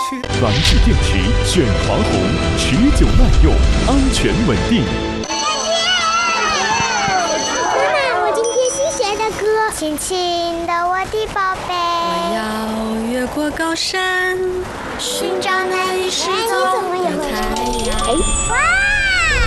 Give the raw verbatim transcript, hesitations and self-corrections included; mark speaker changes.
Speaker 1: 燃质电池，选华虹，持久耐用，安全稳定。
Speaker 2: 妈妈，我今天新学的歌，亲亲的我的宝贝。
Speaker 3: 我要越过高山，寻找那里是头的太阳。
Speaker 2: 哇！